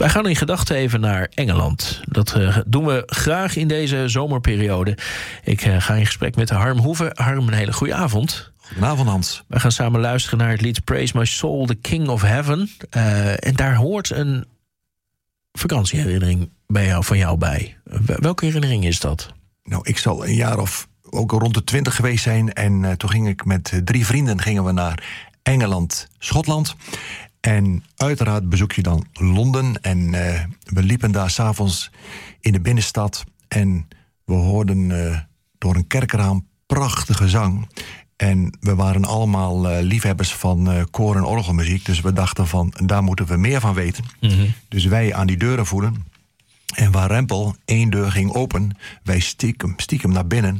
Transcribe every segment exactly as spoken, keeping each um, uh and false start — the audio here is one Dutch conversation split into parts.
Wij gaan in gedachten even naar Engeland. Dat uh, doen we graag in deze zomerperiode. Ik uh, ga in gesprek met Harm Hoeve. Harm, een hele goede avond. Goedenavond, Hans. We gaan samen luisteren naar het lied Praise My Soul, The King of Heaven. Uh, en daar hoort een vakantieherinnering bij jou, van jou bij. Welke herinnering is dat? Nou, ik zal een jaar of ook rond de twintig geweest zijn. En uh, toen ging ik met uh, drie vrienden gingen we naar Engeland, Schotland. En uiteraard bezoek je dan Londen. En uh, we liepen daar 's avonds in de binnenstad. En we hoorden uh, door een kerkraam prachtige zang. En we waren allemaal uh, liefhebbers van uh, koor- en orgelmuziek. Dus we dachten van, daar moeten we meer van weten. Mm-hmm. Dus wij aan die deuren voelen. En waar rempel, één deur ging open. Wij stiekem, stiekem naar binnen.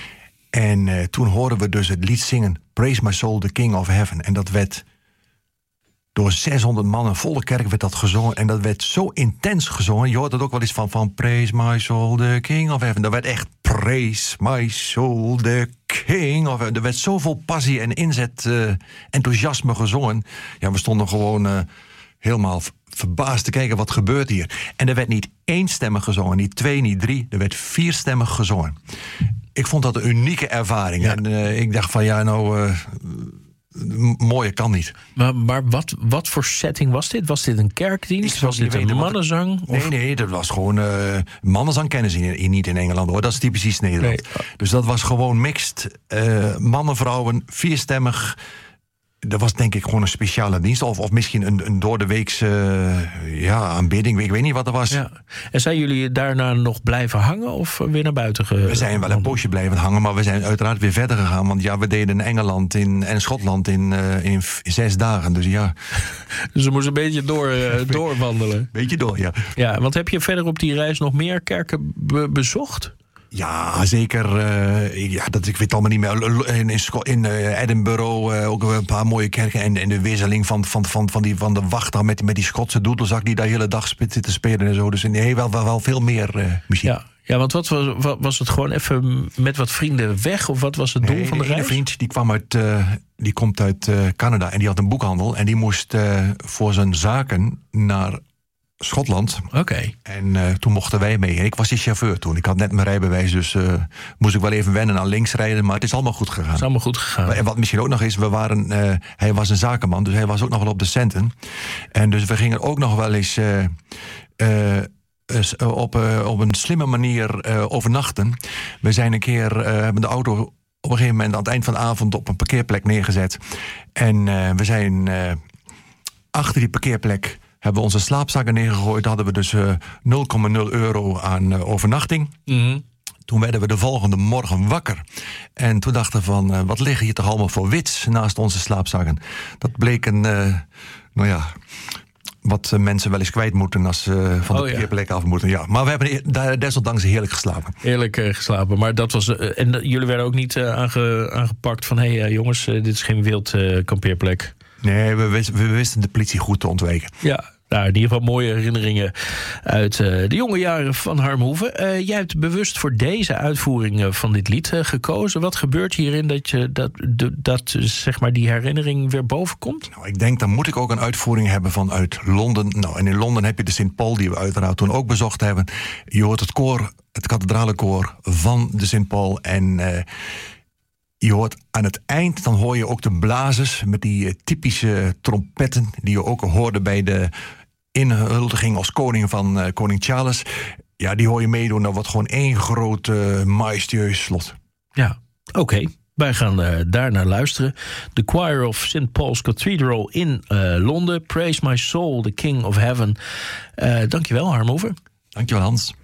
En uh, toen hoorden we dus het lied zingen Praise My Soul, The King of Heaven. En dat werd door zeshonderd man, een volle kerk werd dat gezongen. En dat werd zo intens gezongen. Je hoort het ook wel eens van, van Praise My Soul, The King of Heaven. Dat werd echt Praise My Soul, The King of Heaven. Er werd zoveel passie en inzet, uh, enthousiasme gezongen. Ja, we stonden gewoon uh, helemaal verbaasd te kijken, wat gebeurt hier? En er werd niet éénstemmig gezongen, niet twee, niet drie. Er werd vierstemmig gezongen. Ik vond dat een unieke ervaring. Ja. En uh, ik dacht van, ja, nou... Uh, mooier kan niet. Maar, maar wat, wat voor setting was dit? Was dit een kerkdienst? Was dit een mannenzang? Nee, of? nee, dat was gewoon... Uh, mannenzang kennen ze hier niet in Engeland, hoor. Dat is typisch iets Nederland. Nee. Dus dat was gewoon mixed. Uh, mannen, vrouwen, vierstemmig. Dat was denk ik gewoon een speciale dienst. Of, of misschien een, een doordeweekse uh, ja, aanbidding. Ik weet niet wat er was. Ja. En zijn jullie daarna nog blijven hangen of weer naar buiten gegaan? We zijn wel een poosje blijven hangen, maar we zijn uiteraard weer verder gegaan. Want ja, we deden in Engeland in, en Schotland in, uh, in zes dagen. Dus ja. Dus we moesten een beetje door, uh, doorwandelen. Beetje door, ja. Ja, want heb je verder op die reis nog meer kerken be- bezocht? Ja, zeker. Uh, ja, dat, ik weet het allemaal niet meer. In, in, in uh, Edinburgh uh, ook een paar mooie kerken. En, en de wisseling van, van, van, van, die, van de wacht met, met die Schotse doedelzak die daar de hele dag zit te spelen en zo. Dus nee, wel, wel, wel veel meer uh, muziek. Ja. Ja, want wat was, wat, was het gewoon even met wat vrienden weg? Of wat was het doel nee, van de reis? Een vriend die kwam uit, uh, die komt uit uh, Canada en die had een boekhandel. En die moest uh, voor zijn zaken naar Schotland. Oké. Okay. En uh, toen mochten wij mee. En ik was die chauffeur toen. Ik had net mijn rijbewijs, dus uh, moest ik wel even wennen aan links rijden. Maar het is allemaal goed gegaan. Het is allemaal goed gegaan. En wat misschien ook nog is, we waren, uh, hij was een zakenman, dus hij was ook nog wel op de centen. En dus we gingen ook nog wel eens Uh, uh, Op, uh, op een slimme manier uh, overnachten. We zijn een keer, uh, hebben de auto op een gegeven moment aan het eind van de avond op een parkeerplek neergezet. En uh, we zijn uh, achter die parkeerplek hebben we onze slaapzakken neergegooid. Hadden we dus uh, nul komma nul euro aan uh, overnachting. Mm-hmm. Toen werden we de volgende morgen wakker. En toen dachten we van, uh, wat liggen hier toch allemaal voor wits naast onze slaapzakken? Dat bleek een, uh, nou ja, wat mensen wel eens kwijt moeten als ze uh, van de oh, parkeerplek ja. af moeten. Ja. Maar we hebben daar desondanks heerlijk geslapen. Heerlijk uh, geslapen. Maar dat was. Uh, en uh, jullie werden ook niet uh, aange, aangepakt van hé hey, uh, jongens, uh, dit is geen wild uh, kampeerplek. Nee, we, wist, we wisten de politie goed te ontwijken. Ja. Nou, in ieder geval mooie herinneringen uit uh, de jonge jaren van Harm Hoeve. Uh, jij hebt bewust voor deze uitvoering uh, van dit lied uh, gekozen. Wat gebeurt hierin dat, je, dat, de, dat zeg maar, die herinnering weer boven komt? Nou, ik denk, dan moet ik ook een uitvoering hebben vanuit Londen. Nou, en in Londen heb je de Sint Paul, die we uiteraard toen ook bezocht hebben. Je hoort het koor, het kathedralenkoor van de Sint Paul. En Uh, je hoort aan het eind, dan hoor je ook de blazers met die uh, typische trompetten die je ook hoorde bij de inhuldiging als koning van uh, koning Charles. Ja, die hoor je meedoen. Dat wordt gewoon één groot uh, majestueus slot. Ja, oké. Okay. Wij gaan uh, daar naar luisteren. The Choir of Saint Paul's Cathedral in uh, Londen. Praise My Soul, the King of Heaven. Uh, dankjewel, Harm Hoeve. Dankjewel, Hans.